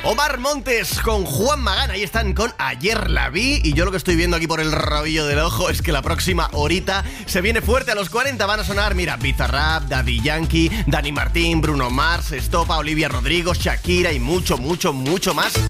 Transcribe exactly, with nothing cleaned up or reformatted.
Omar Montes con Juan Magán, ahí están con Ayer la vi. Y yo lo que estoy viendo aquí por el rabillo del ojo es que la próxima horita se viene fuerte. A los cuarenta van a sonar, mira, Bizarrap, Daddy Yankee, Dani Martín, Bruno Mars, Estopa, Olivia Rodrigo, Shakira y mucho, mucho, mucho más.